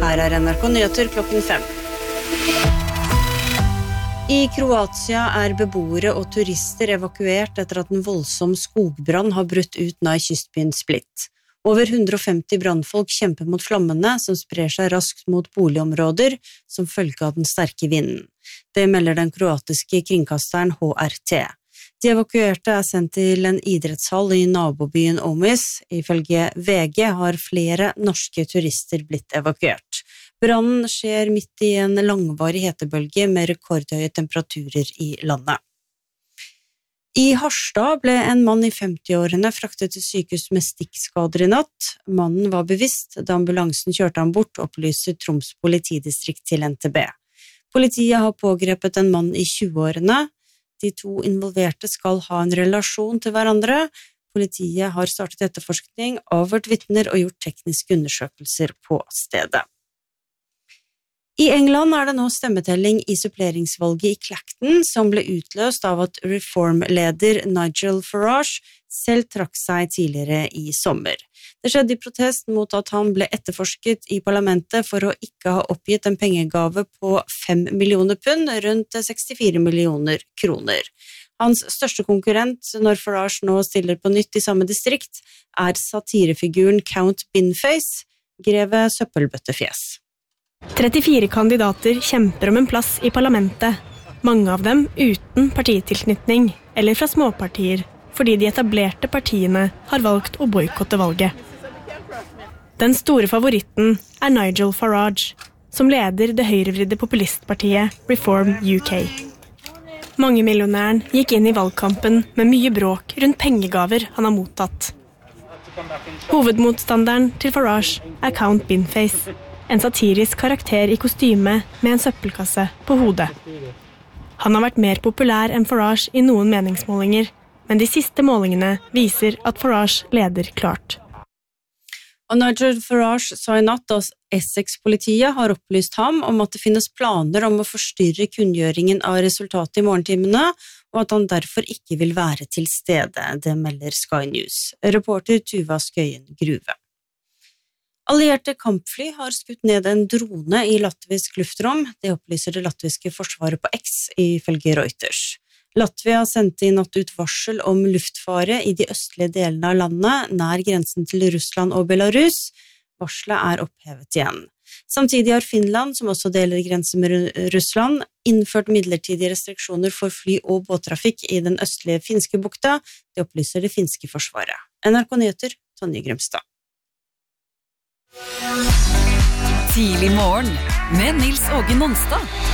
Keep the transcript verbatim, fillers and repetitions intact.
Her er N R K Nyheter klokken fem. I Kroatia er beboere og turister evakuert etter at en voldsom skogbrann har brutt ut nær kystbyen Split. Over hundre og femti brannfolk kjemper mot flammene som sprer seg raskt mot boligområder som følge av den sterke vinden. Det melder den kroatiske kringkasteren H R T. De evakuerte er sendt til en idrettshall i nabobyen Omis. Ifølge V G har flere norske turister blitt evakuert. Brannen skjer midt i en langvarig hetebølge med rekordhøye temperaturer i landet. I Harstad ble en mann i femti-årene fraktet til sykehus med stikkskader i natt. Mannen var bevisst da ambulansen kjørte ham bort, opplyser Troms politidistrikt til N T B. Politiet har pågrepet en mann i tjue-årene. De to involverte skal ha en relasjon til hverandre. Politiet har startet etterforskning, avhørt vitner og gjort tekniske undersøkelser på stedet. I England er det nå stemmetelling i suppleringsvalget i Clacton, som ble utløst av at Reform-leder Nigel Farage selv trakk seg tidligere i sommer. Det skjedde i protest mot at han ble etterforsket i parlamentet for å ikke ha oppgitt en pengegave på fem millioner pund, rundt sekstifire millioner kroner. Hans største konkurrent når Farage nå stiller på nytt i samme distrikt, er satirefiguren Count Binface, greve søppelbøttefjes. trettifire kandidater kjemper om en plass i parlamentet, mange av dem uten partitilknytning eller fra småpartier, fordi de etablerte partiene har valgt å boykotte valget. Den store favoritten er Nigel Farage, som leder det høyrevridde populistpartiet Reform U K. Mangemillionæren gikk inn i valgkampen med mye bråk rundt pengegaver han har mottatt. Hovedmotstanderen til Farage er Count Binface, en satirisk karakter i kostyme med en søppelkasse på hodet. Han har vært mer populær enn Farage i noen meningsmålinger, men de siste målingene viser at Farage leder klart. Og Nigel Farage sa i natt at Essex-politiet har opplyst ham om at det finnes planer om å forstyrre kunngjøringen av resultatet i morgentimene, og at han derfor ikke vil være til stede, det melder Sky News. Reporter Tuva Skøyen Gruve. Allierte kampfly har skutt ned en drone i latvisk luftrom, det opplyser det latviske forsvaret på X ifølge Reuters. Latvia sendte i natt ut varsel om luftfare i de østlige delene av landet, nær grensen til Russland og Belarus. Varselet er opphevet igjen. Samtidig har Finland, som også deler grense med Russland, innført midlertidige restriksjoner for fly- og båttrafikk i den østlige finske bukta, det opplyser det finske forsvaret. N R K Nyheter, Tonje Grømstad. Tidlig morgen med Nils Åge Nonstad.